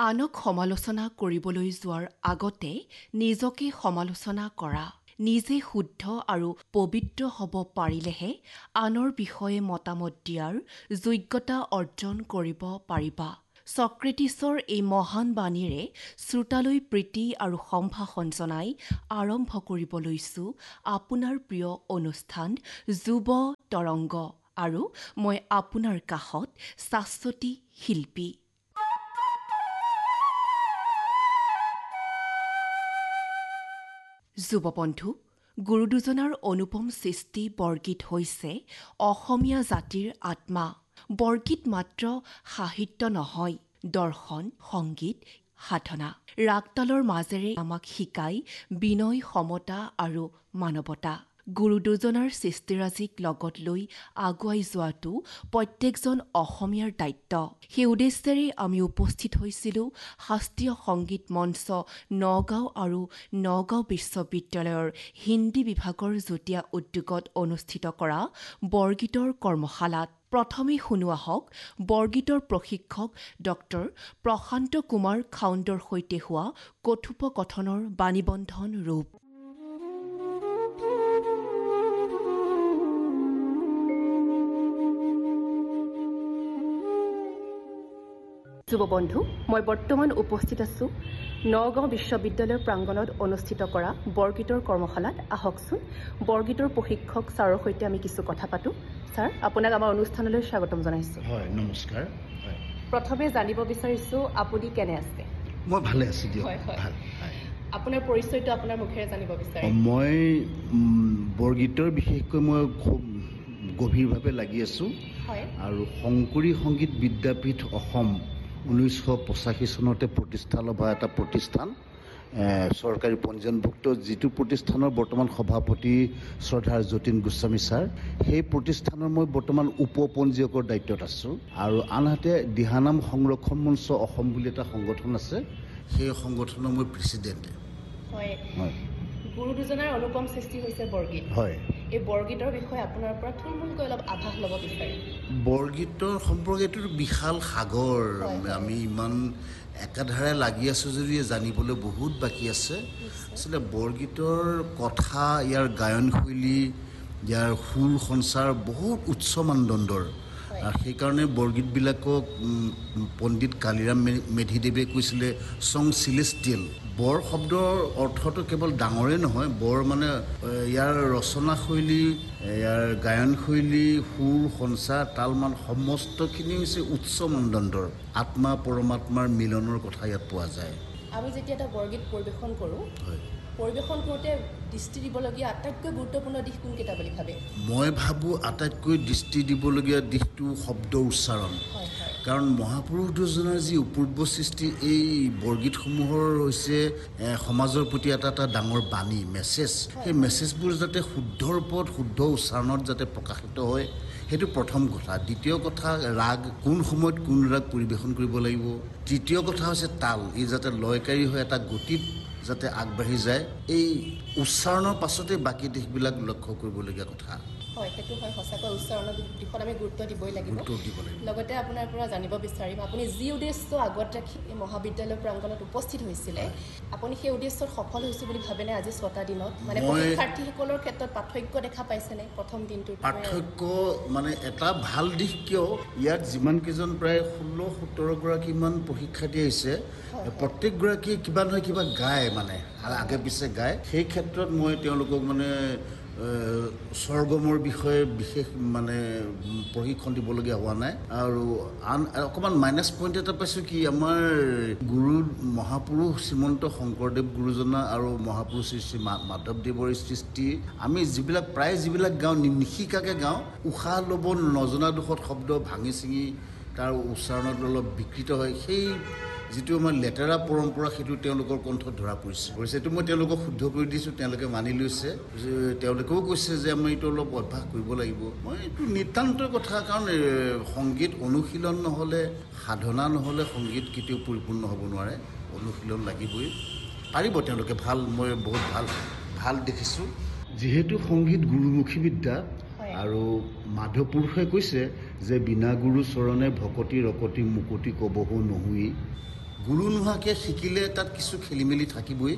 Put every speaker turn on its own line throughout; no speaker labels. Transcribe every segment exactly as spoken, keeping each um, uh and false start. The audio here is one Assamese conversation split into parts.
আনক সমালোচনা কৰিবলৈ যোৱাৰ আগতে নিজকে সমালোচনা কৰা। নিজে শুদ্ধ আৰু পবিত্ৰ হ'ব পাৰিলেহে আনৰ বিষয়ে মতামত দিয়াৰ যোগ্যতা অৰ্জন কৰিব পাৰিবা। ছক্ৰেটিছৰ এই মহান বাণীৰে শ্ৰোতালৈ প্ৰীতি আৰু সম্ভাষণ জনাই আৰম্ভ কৰিব লৈছো আপোনাৰ প্ৰিয় অনুষ্ঠান যুৱ তৰংগ, আৰু মই আপোনাৰ কাষত শাশ্বতী শিল্পী। যুৱবন্ধু, গুৰু দুজনাৰ অনুপম সৃষ্টি বৰগীত হৈছে অসমীয়া জাতিৰ আত্মা। বৰগীত মাত্ৰ সাহিত্য নহয়, দৰ্শন, সংগীত, সাধনা। ৰাগতালৰ মাজেৰে আমাক শিকাই বিনয়, সমতা আৰু মানৱতা। গুৰু দুজনাৰ সৃষ্টিৰাজিক লগত লৈ আগুৱাই যোৱাটো প্ৰত্যেকজন অসমীয়াৰ দায়িত্ব। সেই উদ্দেশ্যেৰে আমি উপস্থিত হৈছিলোঁ শাস্ত্ৰীয় সংগীত মঞ্চ নগাঁও আৰু নগাঁও বিশ্ববিদ্যালয়ৰ হিন্দী বিভাগৰ যুটীয়া উদ্যোগত অনুষ্ঠিত কৰা বৰগীতৰ কৰ্মশালাত। প্ৰথমে শুনোৱা হওক বৰগীতৰ প্ৰশিক্ষক ডক্টৰ প্ৰশান্ত কুমাৰ খাউণ্ডৰ সৈতে হোৱা কথোপকথনৰ বাণীবন্ধন ৰূপ। যুৱবন্ধু, মই বৰ্তমান উপস্থিত আছোঁ নগাঁও বিশ্ববিদ্যালয় প্ৰাংগণত অনুষ্ঠিত কৰা বৰগীতৰ কৰ্মশালাত। আহকচোন বৰগীতৰ প্ৰশিক্ষক ছাৰৰ সৈতে আমি কিছু কথা পাতোঁ। ছাৰ, আপোনাক আমাৰ অনুষ্ঠানলৈ স্বাগতম জনাইছোঁ।
হয়, নমস্কাৰ। হয়,
প্ৰথমে জানিব বিচাৰিছোঁ আপুনি কেনে আছে?
মই ভালে আছোঁ দিয়ক।
হয়, হয়।
ভাল। হয়।
আপোনাৰ পৰিচয়টো আপোনাৰ মুখেৰে জানিব বিচাৰিম।
মই উম, বৰগীতৰ বিশেষকৈ মই খুব গভীৰভাৱে লাগি আছোঁ।
হয়।
আৰু শংকৰী সংগীত বিদ্যাপীঠ অসম ঊনৈছশ পঁচাশী চনতে প্ৰতিষ্ঠা হোৱা এটা প্ৰতিষ্ঠান, চৰকাৰী পঞ্জীয়নভুক্ত, যিটো প্ৰতিষ্ঠানৰ বৰ্তমান সভাপতি শ্ৰদ্ধাৰ যতীন গোস্বামী ছাৰ। সেই প্ৰতিষ্ঠানৰ মই বৰ্তমান উপ পঞ্জীয়কৰ দায়িত্বত আছোঁ। আৰু আনহাতে দিহানাম সংৰক্ষণ মঞ্চ অসম বুলি এটা সংগঠন আছে, সেই সংগঠনৰ মই প্ৰেচিডেণ্ট।
হয়।
হয়।
গুৰু দুজনাৰ অনুপম সৃষ্টি হৈছে বৰগীত।
হয়।
এই বৰগীতৰ বিষয়ে আপোনাৰ পৰা থুলমূলকৈ অলপ আভাস ল'ব বিচাৰিম।
বৰগীতৰ সম্পৰ্কেতো বিশাল সাগৰ।
হয়, হয়।
আমি ইমান একাধাৰে লাগি আছোঁ যদি জানিবলৈ বহুত বাকী আছে। আচলতে বৰগীতৰ কথা, ইয়াৰ গায়নশৈলী, ইয়াৰ সুৰ সঞ্চাৰ বহুত উচ্চ মানদণ্ডৰ। আৰু সেইকাৰণে বৰগীতবিলাকক পণ্ডিত কালিৰাম মেধিদেৱে কৈছিলে চং চিলেষ্টিয়েল। বৰ শব্দৰ অৰ্থটো কেৱল ডাঙৰেই নহয়, বৰ মানে ইয়াৰ ৰচনাশৈলী, ইয়াৰ গায়নশৈলী, সুৰ সঞ্চাৰ, তালমান সমস্তখিনি হৈছে উচ্চ মানদণ্ডৰ। আত্মা পৰমাত্মাৰ মিলনৰ কথা ইয়াত পোৱা যায়।
আমি যেতিয়া এটা বৰগীত পৰিৱেশন কৰোঁ,
হয়,
পৰিৱেশন কৰোঁতে দৃষ্টি দিবলগীয়া আটাইতকৈ গুৰুত্বপূৰ্ণ দিশ কোনকেইটা বুলি ভাবে?
মই ভাবোঁ আটাইতকৈ দৃষ্টি দিবলগীয়া দিশটো শব্দ উচ্চাৰণ।
হয়, হয়।
কাৰণ মহাপুৰুষ দুজনাৰ যি অপূৰ্ব সৃষ্টি, এই বৰগীতসমূহৰ হৈছে সমাজৰ প্ৰতি এটা এটা ডাঙৰ বাণী, মেছেজ। সেই মেছেজবোৰ যাতে শুদ্ধ ৰূপত, শুদ্ধ উচ্চাৰণত যাতে প্ৰকাশিত হয়, সেইটো প্ৰথম কথা। দ্বিতীয় কথা, ৰাগ, কোন সময়ত কোন ৰাগ পৰিৱেশন কৰিব লাগিব। তৃতীয় কথা হৈছে তাল, ই যাতে লয়কাৰী হৈ এটা গতিত যাতে আগবাঢ়ি যায়। এই উচ্চাৰণৰ পাছতে বাকী দিশবিলাক লক্ষ্য কৰিবলগীয়া কথা।
হয়, সেইটো হয়। সঁচাকৈ উচ্চাৰণৰ দিশত আমি গুৰুত্ব দিবই লাগিব।
গুৰুত্ব দিব লাগিব।
লগতে আপোনাৰ পৰা জানিব বিচাৰিম, আপুনি যি উদ্দেশ্য আগত ৰাখি এই মহাবিদ্যালয় প্ৰাংগণত উপস্থিত হৈছিলে, আপুনি সেই উদ্দেশ্যত সফল হৈছে বুলি ভাবেনে? আজি ছটা দিনত মানে শিক্ষাৰ্থীসকলৰ ক্ষেত্ৰত পাৰ্থক্য দেখা পাইছেনে প্ৰথম দিনটোত?
পাৰ্থক্য মানে এটা ভাল দিশ, কিয় ইয়াত যিমানকেইজন প্ৰায় ষোল্ল সোতৰগৰাকীমান পৰীক্ষাৰ্থী আহিছে, প্ৰত্যেকগৰাকীয়ে কিবা নহয় কিবা গায়, মানে আগে পিছে গায়। সেই ক্ষেত্ৰত মই তেওঁলোকক মানে স্বৰগমৰ বিষয়ে বিশেষ মানে প্ৰশিক্ষণ দিবলগীয়া হোৱা নাই। আৰু আন অকণমান মাইনাছ পইণ্ট এটা পাইছোঁ কি, আমাৰ গুৰু মহাপুৰুষ শ্ৰীমন্ত শংকৰদেৱ গুৰুজনা আৰু মহাপুৰুষ শ্ৰী শ্ৰী মাধৱদেৱৰ সৃষ্টি, আমি যিবিলাক প্ৰায় যিবিলাক গাওঁ নিশিকাকৈ গাওঁ, উশাহ ল'ব নজনা দুখত শব্দ ভাঙি ছিঙি তাৰ উচ্চাৰণত অলপ বিকৃত হয়। সেই যিটো আমাৰ লেতেৰা পৰম্পৰা, সেইটো তেওঁলোকৰ কণ্ঠত ধৰা পৰিছে পৰিছে এইটো মই তেওঁলোকক শুদ্ধ কৰি দিছোঁ, তেওঁলোকে মানি লৈছে। তেওঁলোকেও কৈছে যে আমি এইটো অলপ অভ্যাস কৰিব লাগিব। মই এইটো নিতান্ত কথা, কাৰণ সংগীত অনুশীলন নহ'লে, সাধনা নহ'লে সংগীত কেতিয়াও পৰিপূৰ্ণ হ'ব নোৱাৰে। অনুশীলন লাগিবই। পাৰিব তেওঁলোকে, ভাল, মই বহুত ভাল ভাল দেখিছোঁ। যিহেতু সংগীত গুৰুমুখী বিদ্যা, আৰু মাধৱ পুৰুষে কৈছে যে বিনা গুৰু চৰণে ভকতি ৰকতি মুকতি কবহু নহুই, গুৰু নোহোৱাকৈ শিকিলে তাত কিছু খেলি মেলি থাকিবই।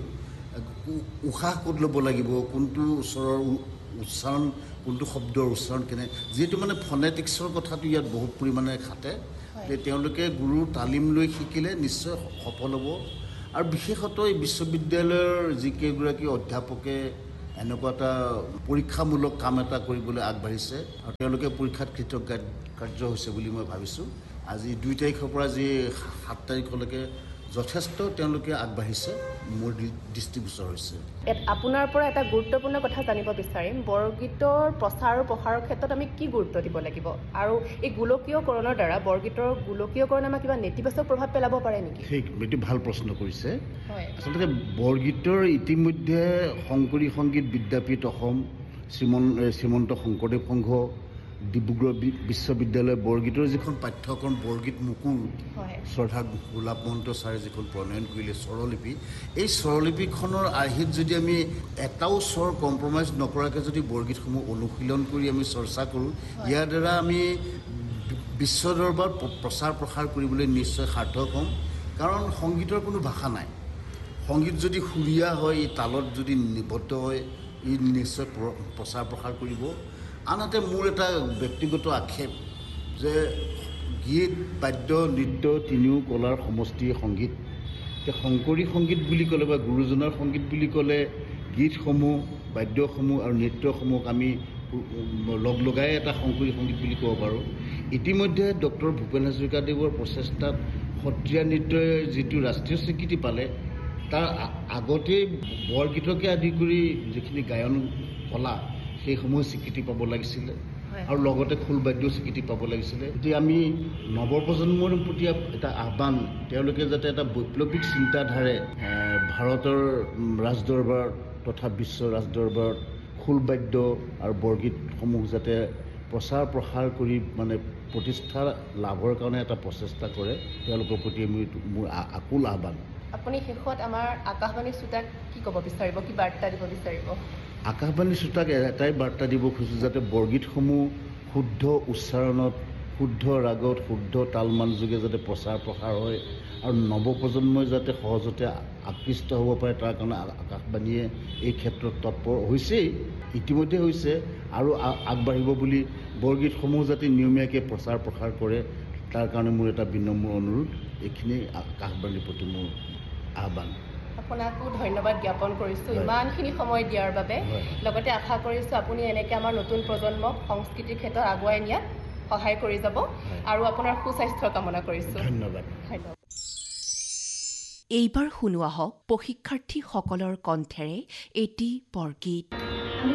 উশাহ ক'ত ল'ব লাগিব, কোনটো ওচৰৰ উচ্চাৰণ, কোনটো শব্দৰ উচ্চাৰণ কেনে, যিহেতু মানে ফনেটিক্সৰ কথাটো ইয়াত বহুত পৰিমাণে খাটে। তেওঁলোকে গুৰুৰ তালিম লৈ শিকিলে নিশ্চয় সফল হ'ব। আৰু বিশেষতঃ এই বিশ্ববিদ্যালয়ৰ যিকেইগৰাকী অধ্যাপকে এনেকুৱা এটা পৰীক্ষামূলক কাম এটা কৰিবলৈ আগবাঢ়িছে আৰু তেওঁলোকে পৰীক্ষাত কৃতকাৰ্য হৈছে বুলি মই ভাবিছোঁ। আজি দুই তাৰিখৰ পৰা আজি সাত তাৰিখলৈকে যথেষ্ট তেওঁলোকে আগবাঢ়িছে, মোৰ দৃষ্টিগোচৰ হৈছে।
আপোনাৰ পৰা এটা গুৰুত্বপূৰ্ণ কথা জানিব বিচাৰিম, বৰগীতৰ প্ৰচাৰ আৰু প্ৰসাৰৰ ক্ষেত্ৰত আমি কি গুৰুত্ব দিব লাগিব, আৰু এই গোলকীয়কৰণৰ দ্বাৰা বৰগীতৰ গোলকীয়কৰণে আমাক কিবা নেতিবাচক প্ৰভাৱ পেলাব পাৰে নেকি?
ঠিক, এইটো ভাল প্ৰশ্ন কৰিছে। আচলতে বৰগীতৰ ইতিমধ্যে শংকৰী সংগীত বিদ্যাপীঠ অসম, শ্ৰীমন শ্ৰীমন্ত শংকৰদেৱ সংঘ, ডিব্ৰুগড় বিশ্ববিদ্যালয় বৰগীতৰ যিখন পাঠ্যক্ৰম বৰগীত মুকুল, শ্ৰদ্ধা গোলাপ মহন্ত ছাৰে যিখন প্ৰণয়ন কৰিলে স্বৰলিপি, এই স্বৰলিপিখনৰ আৰ্হিত যদি আমি এটাও স্বৰ কম্প্ৰমাইজ নকৰাকৈ যদি বৰগীতসমূহ অনুশীলন কৰি আমি চৰ্চা কৰোঁ, ইয়াৰ দ্বাৰা আমি বিশ্ব দৰবাৰত প্ৰচাৰ প্ৰসাৰ কৰিবলৈ নিশ্চয় সাৰ্থক হ'ম। কাৰণ সংগীতৰ কোনো ভাষা নাই। সংগীত যদি সুৰীয়া হয়, এই তালত যদি নিবদ্ধ হয়, ই নিশ্চয় প্ৰচাৰ প্ৰসাৰ কৰিব। আনহাতে মোৰ এটা ব্যক্তিগত আক্ষেপ যে গীত, বাদ্য, নৃত্য তিনিও কলাৰ সমষ্টিয়ে সংগীত। এতিয়া শংকৰী সংগীত বুলি ক'লে বা গুৰুজনাৰ সংগীত বুলি ক'লে গীতসমূহ, বাদ্যসমূহ আৰু নৃত্যসমূহক আমি লগ লগাই এটা শংকৰী সংগীত বুলি ক'ব পাৰোঁ। ইতিমধ্যে ডক্টৰ ভূপেন হাজৰিকাদেৱৰ প্ৰচেষ্টাত সত্ৰীয়া নৃত্যই যিটো ৰাষ্ট্ৰীয় স্বীকৃতি পালে, তাৰ আগতেই বৰগীতকে আদি কৰি যিখিনি গায়ন কলা সেইসমূহ স্বীকৃতি পাব লাগিছিলে আৰু লগতে খোল বাদ্যও স্বীকৃতি পাব লাগিছিলে। এতিয়া আমি নৱপ্ৰজন্মৰ প্ৰতি এটা আহ্বান, তেওঁলোকে যাতে এটা বৈপ্লৱিক চিন্তাধাৰে ভাৰতৰ ৰাজদৰবাৰ তথা বিশ্ব ৰাজদৰবাৰত খোল বাদ্য আৰু বৰগীতসমূহ যাতে প্ৰচাৰ প্ৰসাৰ কৰি মানে প্ৰতিষ্ঠা লাভৰ কাৰণে এটা প্ৰচেষ্টা কৰে, তেওঁলোকৰ প্ৰতি মোৰ আকুল আহ্বান।
আপুনি শেষত আমাৰ আকাশবাণী শ্ৰোতাক কি ক'ব বিচাৰিব, কি বাৰ্তা দিব বিচাৰিব?
আকাশবাণী শ্ৰোতাক এটাই বাৰ্তা দিব খোজোঁ, যাতে বৰগীতসমূহ শুদ্ধ উচ্চাৰণত, শুদ্ধ ৰাগত, শুদ্ধ তালমান যোগে যাতে প্ৰচাৰ প্ৰসাৰ হয় আৰু নৱপ্ৰজন্মই যাতে সহজতে আকৃষ্ট হ'ব পাৰে, তাৰ কাৰণে আকাশবাণীয়ে এই ক্ষেত্ৰত তৎপৰ হৈছেই, ইতিমধ্যে হৈছে আৰু আগবাঢ়িব বুলি। বৰগীতসমূহ যাতে নিয়মীয়াকৈ প্ৰচাৰ প্ৰসাৰ কৰে, তাৰ কাৰণে মোৰ এটা বিনম্ৰ অনুৰোধ। এইখিনি আকাশবাণীৰ প্ৰতি মোৰ আহ্বান।
আপোনাকো ধন্যবাদ জ্ঞাপন কৰিছোঁ ইমানখিনি সময় দিয়াৰ বাবে। লগতে আশা কৰিছোঁ আপুনি এনেকৈ আমাৰ নতুন প্ৰজন্মক সংস্কৃতিৰ ক্ষেত্ৰত আগুৱাই নিয়াত সহায় কৰি যাব আৰু আপোনাৰ সুস্বাস্থ্যৰ কামনা কৰিছোঁ।
ধন্যবাদ।
ধন্যবাদ।
এইবাৰ শুনোৱা হওক প্ৰশিক্ষাৰ্থীসকলৰ কণ্ঠেৰে এটি বৰগীত।